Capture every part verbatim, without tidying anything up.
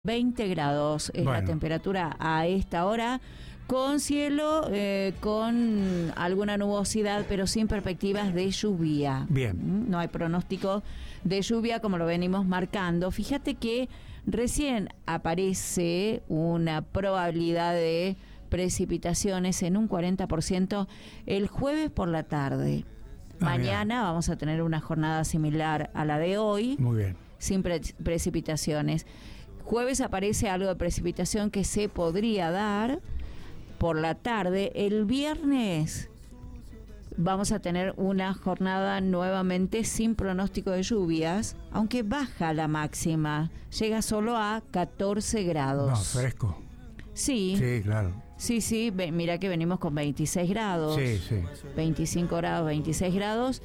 veinte grados es Bueno. la temperatura a esta hora, con cielo, eh, con alguna nubosidad, pero sin perspectivas de lluvia. Bien. No hay pronóstico de lluvia como lo venimos marcando. Fíjate que recién aparece una probabilidad de precipitaciones en un cuarenta por ciento el jueves por la tarde. Ah, Mañana bien. vamos a tener una jornada similar a la de hoy, Muy bien. sin pre- precipitaciones. Jueves aparece algo de precipitación que se podría dar por la tarde. El viernes vamos a tener una jornada nuevamente sin pronóstico de lluvias, aunque baja la máxima, llega solo a catorce grados. No, fresco. Sí, Sí, claro. sí, sí, ve- mira que venimos con veintiséis grados. Sí, sí. veinticinco grados, veintiséis grados.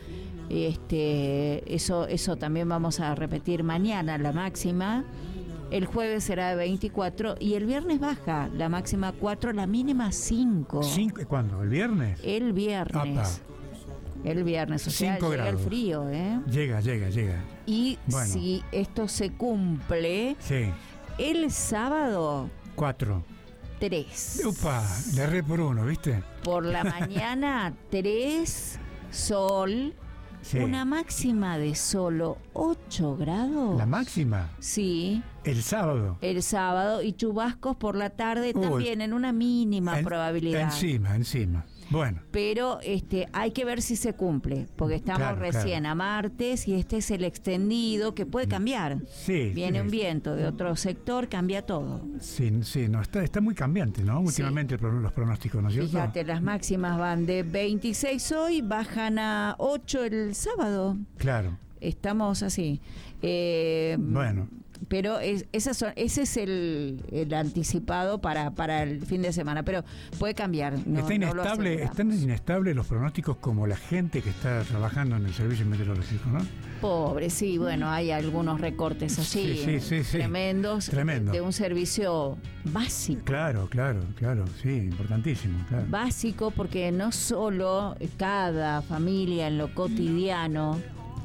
Este, eso, eso también vamos a repetir mañana, la máxima. El jueves será de veinticuatro y el viernes baja, la máxima cuatro, la mínima cinco. Cinco, ¿cuándo? ¿El viernes? El viernes. Apa. El viernes, o sea, Cinco llega el grados. frío, ¿eh? Llega, llega, llega. Y Bueno. si esto se cumple, Sí. el sábado Cuatro. tres. Upa, le erré por uno, ¿viste? Por la mañana tres, sol, Sí. una máxima de solo ocho grados. La máxima. Sí, El sábado. el sábado, y chubascos por la tarde Uy. también en una mínima En- probabilidad. Encima, encima. Bueno. Pero este hay que ver si se cumple, porque estamos Claro, recién claro. a martes y este es el extendido que puede cambiar. Sí. Viene sí. un viento de otro sector, cambia todo. Sí, sí, no, está, está muy cambiante, ¿no? Últimamente el pro- los pronósticos, ¿no es cierto? Fíjate, las máximas van de veintiséis hoy, bajan a ocho el sábado. Claro. Estamos así. Eh, Bueno. Pero es, esas son, ese es el, el anticipado para, para el fin de semana, pero puede cambiar. No, está no lo inestable, aseguramos. están inestables los pronósticos como la gente que está trabajando en el servicio meteorológico, ¿no? Pobre, sí, bueno, hay algunos recortes así, Sí, sí, sí, sí. tremendos, Tremendo. de un servicio básico. Claro, claro, claro, sí, importantísimo, claro. Básico porque no solo cada familia en lo cotidiano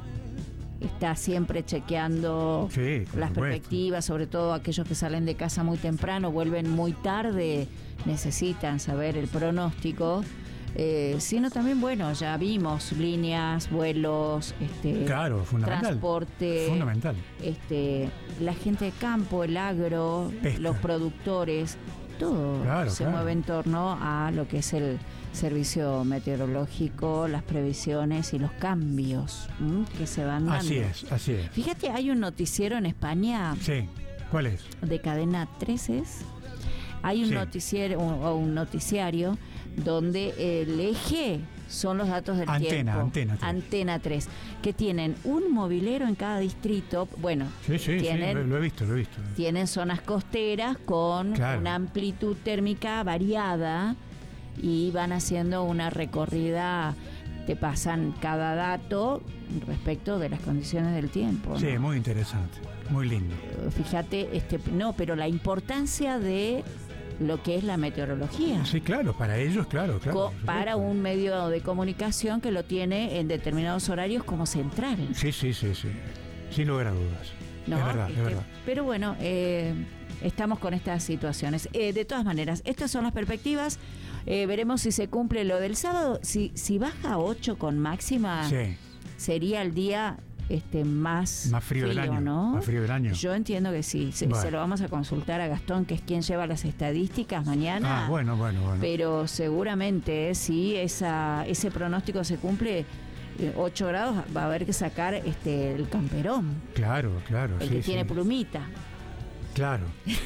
está siempre chequeando Sí, por las supuesto. perspectivas, sobre todo aquellos que salen de casa muy temprano, vuelven muy tarde, necesitan saber el pronóstico, eh, sino también, bueno, ya vimos líneas, vuelos, este, Claro, fundamental. transporte, Fundamental. este, la gente de campo, el agro, Pesca. los productores, todo Claro, se claro. mueve en torno a lo que es el servicio meteorológico, las previsiones y los cambios, ¿m? que se van dando. Así es, así es. Fíjate, hay un noticiero en España Sí, ¿cuál es? de cadena trece. Hay un Sí. noticiero un, o un noticiario donde el eje son los datos del Antena, tiempo. Antena tres. Antena tres, que tienen un movilero en cada distrito. Bueno, Sí, sí, tienen, sí, lo, lo he visto, lo he visto. tienen zonas costeras con Claro. una amplitud térmica variada y van haciendo una recorrida, te pasan cada dato respecto de las condiciones del tiempo, ¿no? Sí, muy interesante, muy lindo. Fíjate, este, no, pero la importancia de lo que es la meteorología. Sí, claro, para ellos, claro, claro. Co- por supuesto. para un medio de comunicación que lo tiene en determinados horarios como central. Sí, sí, sí, sí. Sin lugar a dudas. ¿No? Es verdad, Este, es verdad. Pero bueno, eh, estamos con estas situaciones. Eh, de todas maneras, estas son las perspectivas. Eh, veremos si se cumple lo del sábado. Si, si baja a ocho con máxima, Sí, sería el día este más, más frío, del año. ¿no? Más frío del año. Yo entiendo que sí. Se, Bueno. se lo vamos a consultar a Gastón, que es quien lleva las estadísticas mañana. Ah, bueno, bueno, bueno. Pero seguramente, eh, si esa, ese pronóstico se cumple, eh, ocho grados, va a haber que sacar este el camperón, Claro, claro. el sí, que tiene sí. plumita, Claro.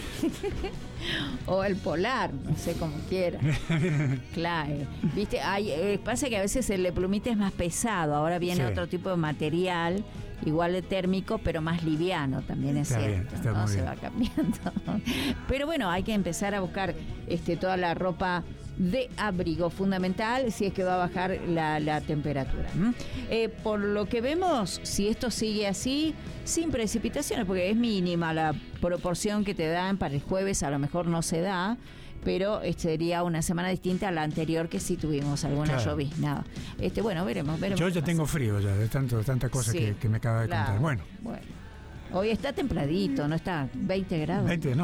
o el polar, no sé cómo quiera. Claro, viste, hay, eh, pasa que a veces el de plumita es más pesado, ahora viene Sí. otro tipo de material, igual de térmico, pero más liviano, también es Está bien, cierto, está ¿no? muy Se bien. va cambiando. Pero bueno, hay que empezar a buscar este toda la ropa de abrigo, fundamental si es que va a bajar la, la temperatura. ¿m? Eh, por lo que vemos, si esto sigue así, sin precipitaciones, porque es mínima la proporción que te dan para el jueves, a lo mejor no se da, pero este sería una semana distinta a la anterior, que sí tuvimos alguna Claro. lloviznada. Este, bueno, veremos, veremos. Yo qué ya pasa. tengo frío ya, de tanto, tanta cosa Sí, que, que me acaba de claro. contar. Bueno. Bueno. Hoy está templadito, no está veinte grados. veinte, no,